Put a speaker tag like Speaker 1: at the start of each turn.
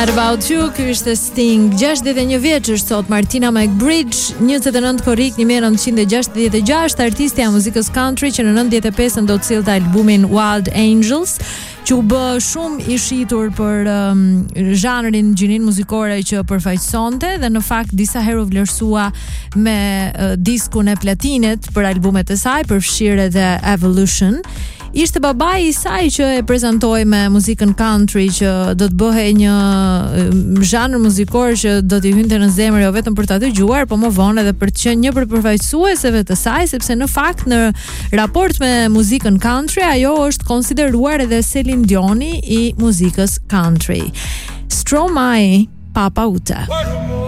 Speaker 1: About You, ky është Sting. 61 vjeç është sot Martina McBride, 29 korrik 1966, artistja e muzikës country që në 95 do të sillte albumin Wild Angels, që u bë shumë i shitur për zhanrin gjinin muzikore që përfaqësonte dhe në fakt disa herë u vlerësua me diskun e platinit për albumet e saj, përfshirë edhe Evolution. Ishte babai i saj që e prezantoi me muzikën country, që do të bëhej një zhanër muzikor që do t'i hynte në zemër jo vetëm për ta dëgjuar, por më vonë edhe për të qenë një prej përfaqësuesve të saj, sepse në fakt në raport me muzikën country ajo është konsideruar edhe Celine Dioni i muzikës country. Stromae, Papa Uta.